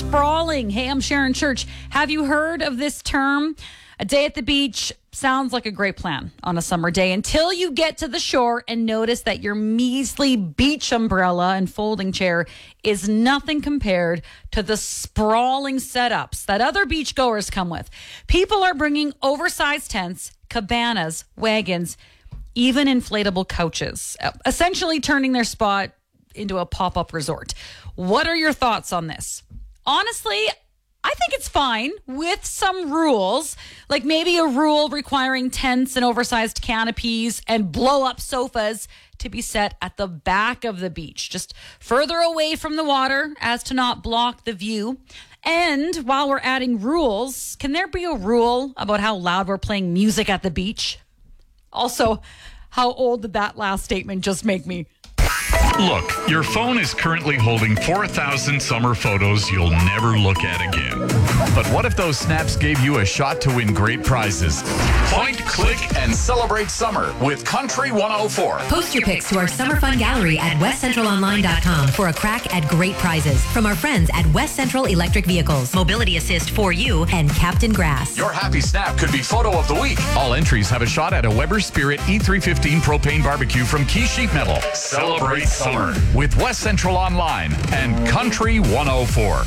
sprawling. Hey, I'm Sharon Church. Have you heard of this term? A day at the beach sounds like a great plan on a summer day until you get to the shore and notice that your measly beach umbrella and folding chair is nothing compared to the sprawling setups that other beachgoers come with. People are bringing oversized tents, cabanas, wagons, even inflatable couches, essentially turning their spot into a pop-up resort. What are your thoughts on this? Honestly, I think it's fine with some rules, like maybe a rule requiring tents and oversized canopies and blow-up sofas to be set at the back of the beach, just further away from the water as to not block the view. And while we're adding rules, can there be a rule about how loud we're playing music at the beach? Also, how old did that last statement just make me? Look, your phone is currently holding 4,000 summer photos you'll never look at again. But what if those snaps gave you a shot to win great prizes? Point, click, and celebrate summer with Country 104. Post your pics to our Summer Fun Gallery at westcentralonline.com for a crack at great prizes from our friends at West Central Electric Vehicles, Mobility Assist for You, and Captain Grass. Your happy snap could be photo of the week. All entries have a shot at a Weber Spirit E315 propane barbecue from Key Sheet Metal. Celebrate summer with West Central Online and Country 104.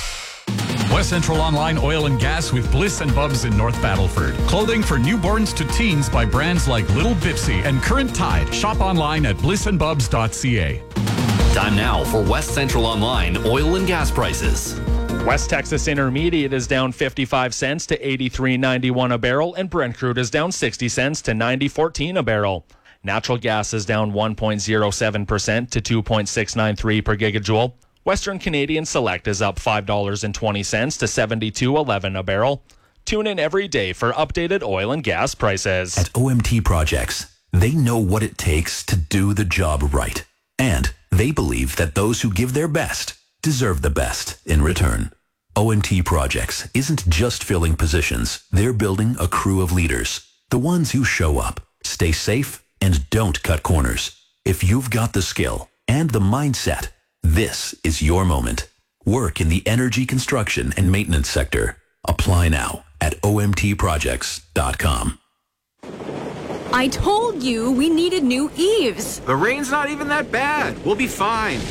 West Central Online Oil and Gas with Bliss and Bubs in North Battleford. Clothing for newborns to teens by brands like Little Bipsy and Current Tide. Shop online at blissandbubs.ca. Time now for West Central Online oil and gas prices. West Texas Intermediate is down 55 cents to 83.91 a barrel, and Brent crude is down 60 cents to 90.14 a barrel. Natural gas is down 1.07% to 2.693 per gigajoule. Western Canadian Select is up $5.20 to 72.11 a barrel. Tune in every day for updated oil and gas prices. At OMT Projects, they know what it takes to do the job right. And they believe that those who give their best deserve the best in return. OMT Projects isn't just filling positions. They're building a crew of leaders. The ones who show up, stay safe, and don't cut corners. If you've got the skill and the mindset, this is your moment. Work in the energy construction and maintenance sector. Apply now at omtprojects.com. I told you we needed new eaves. The rain's not even that bad. We'll be fine.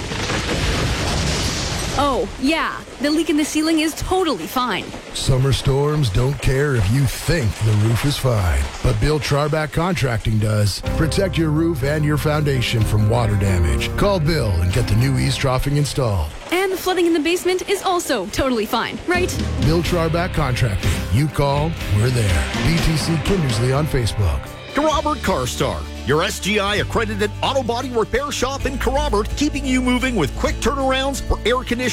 Oh, yeah. The leak in the ceiling is totally fine. Summer storms don't care if you think the roof is fine. But Bill Charback Contracting does. Protect your roof and your foundation from water damage. Call Bill and get the new eaves troughing installed. And the flooding in the basement is also totally fine, right? Bill Charback Contracting. You call, we're there. BTC Kindersley on Facebook. Carrobert CarStar, your SGI accredited auto body repair shop in Carrobert, keeping you moving with quick turnarounds for air conditioning.